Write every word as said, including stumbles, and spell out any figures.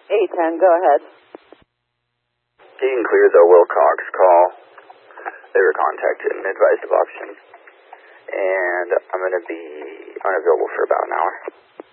eight ten, go ahead. You can clear the Wilcox call. They were contacted and advised of options. And I'm going to be unavailable for about an hour.